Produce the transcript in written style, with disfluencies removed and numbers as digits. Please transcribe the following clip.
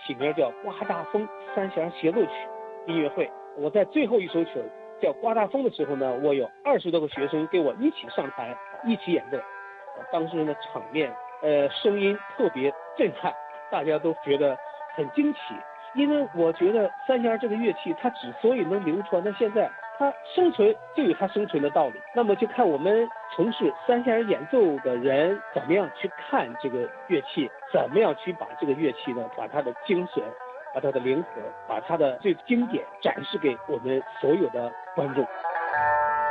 起名叫刮大风三弦协奏曲音乐会。我在最后一首曲叫刮大风的时候呢，我有20多个学生跟我一起上台一起演奏，当时的场面声音特别震撼，大家都觉得很惊奇。因为我觉得三弦这个乐器它之所以能流传到现在，它生存就有它生存的道理。那么就看我们从事三弦演奏的人怎么样去看这个乐器，怎么样去把这个乐器呢，把它的精髓，把它的灵魂，把它的最经典展示给我们所有的观众。